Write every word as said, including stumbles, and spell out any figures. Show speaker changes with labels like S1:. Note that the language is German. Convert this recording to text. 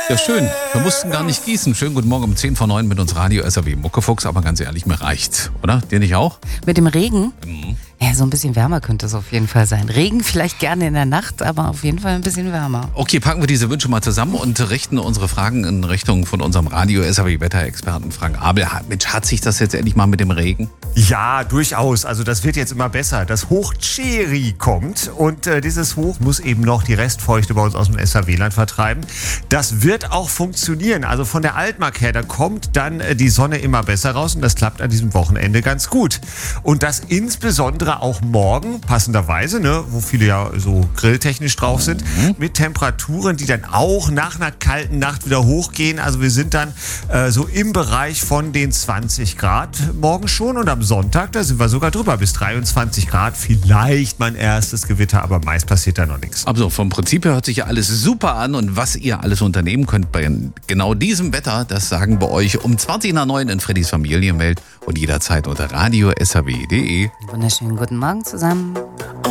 S1: Ja, schön. Wir mussten gar nicht gießen. Schönen guten Morgen um zehn vor neun mit uns Radio S R W Muckefuchs. Aber ganz ehrlich, mir reicht's, oder? Dir nicht auch?
S2: Mit dem Regen?
S1: Mhm.
S2: Ja, so ein bisschen wärmer könnte es auf jeden Fall sein. Regen vielleicht gerne in der Nacht, aber auf jeden Fall ein bisschen wärmer.
S1: Okay, packen wir diese Wünsche mal zusammen und richten unsere Fragen in Richtung von unserem Radio S R W-Wetterexperten Frank Abel. Mensch, hat sich das jetzt endlich mal mit dem Regen?
S3: Ja, durchaus. Also das wird jetzt immer besser. Das Hoch Cheri kommt und äh, dieses Hoch muss eben noch die Restfeuchte bei uns aus dem S R W-Land vertreiben. Das wird auch funktionieren. Also von der Altmark her, da kommt dann äh, die Sonne immer besser raus und das klappt an diesem Wochenende ganz gut. Und das insbesondere auch morgen, passenderweise, ne, wo viele ja so grilltechnisch drauf sind, mhm. mit Temperaturen, die dann auch nach einer kalten Nacht wieder hochgehen. Also wir sind dann äh, so im Bereich von den zwanzig Grad morgen schon und am Sonntag, da sind wir sogar drüber, bis dreiundzwanzig Grad, vielleicht mein erstes Gewitter, aber meist passiert da noch nichts.
S1: Also vom Prinzip her hört sich ja alles super an und was ihr alles unternehmen könnt bei genau diesem Wetter, das sagen wir euch um zwanzig nach neun in Freddys Familienwelt und jederzeit unter radio s r w punkt d e.
S2: Wunderschönen guten Morgen zusammen.